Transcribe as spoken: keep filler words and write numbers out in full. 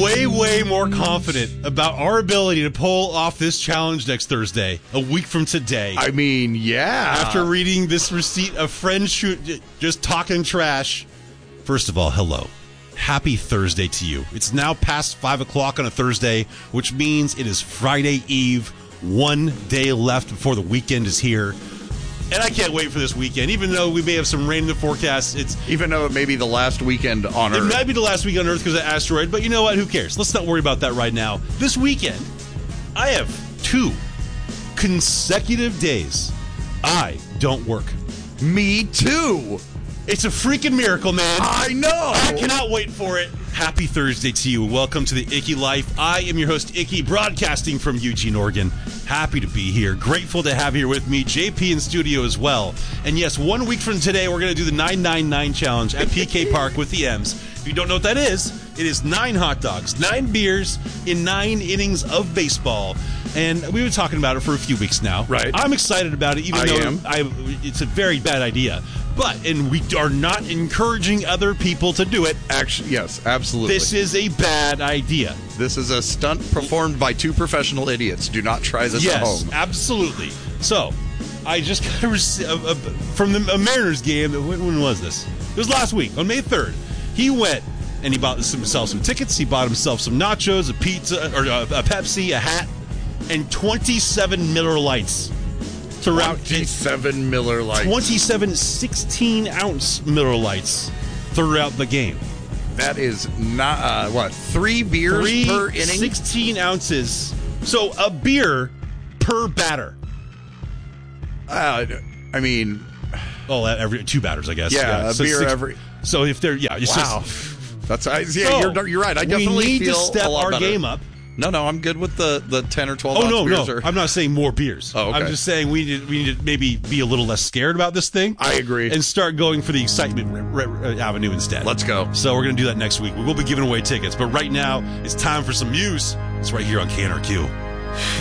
way, way more confident about our ability to pull off this challenge next Thursday, a week from today. I mean, yeah. After reading this receipt of friends shoot, just talking trash. First of all, hello. Happy Thursday to you. It's now past five o'clock on a Thursday, which means it is Friday Eve. One day left before the weekend is here. And I can't wait for this weekend, even though we may have some rain in the forecast. It's Even though it may be the last weekend on It Earth. might be the last weekend on Earth because of the asteroid, but you know what? Who cares? Let's not worry about that right now. This weekend, I have two consecutive days I don't work. Me too. It's a freaking miracle, man. I know. I cannot wait for it. Happy Thursday to you. Welcome to the Icky Life. I am your host, Icky, broadcasting from Eugene, Oregon. Happy to be here. Grateful to have here with me. J P in studio as well. And yes, one week from today, we're going to do the nine nine nine challenge at P K Park with the M's. If you don't know what that is, it is nine hot dogs, nine beers in nine innings of baseball. And we've been talking about it for a few weeks now. Right. I'm excited about it, even I though am. I, it's a very bad idea. But, and we are not encouraging other people to do it. Actually, yes, absolutely. This is a bad idea. This is a stunt performed by two professional idiots. Do not try this Yes, at home. absolutely. So, I just got a rece- uh, uh, from the a Mariners game. When, when was this? It was last week, on May third. He went and he bought himself some tickets. He bought himself some nachos, a pizza, or a, a Pepsi, a hat, and twenty-seven Miller Lights throughout. twenty-seven Miller Lights. twenty-seven sixteen-ounce Miller Lights throughout the game. That is not, uh, what, three beers Three per inning? sixteen ounces. So a beer per batter. Uh, I mean, Oh, every two batters, I guess. yeah, a so beer six- every... So if they're, yeah. It's Wow. Just, That's, I, yeah, so you're, you're right. I definitely we need feel to step a lot our better. game up. No, no, I'm good with the, the ten or twelve Oh, ounce no, beers. no. Or, I'm not saying more beers. Oh, okay. I'm just saying we need, we need to maybe be a little less scared about this thing. I agree. And start going for the excitement r- r- r- avenue instead. Let's go. So we're going to do that next week. We will be giving away tickets. But right now, it's time for some news. It's right here on K N R Q.